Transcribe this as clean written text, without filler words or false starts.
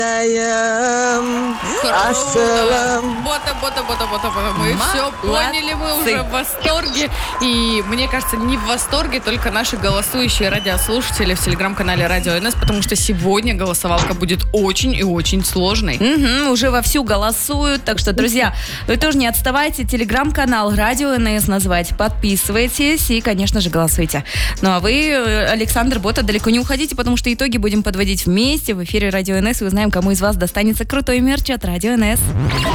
Бота. Мы все поняли, мы уже в восторге. И мне кажется, не в восторге только наши голосующие радиослушатели в телеграм-канале Радио НС, потому что сегодня голосовалка будет очень и очень сложной. Уже вовсю голосуют, так что, друзья, вы тоже не отставайте. Телеграм-канал Радио НС называйте, подписывайтесь и, конечно же, голосуйте. Ну а вы, Александр Бота, далеко не уходите, потому что итоги будем подводить вместе в эфире Радио НС и узнаем, кому из вас достанется крутой мерч от Радио НС.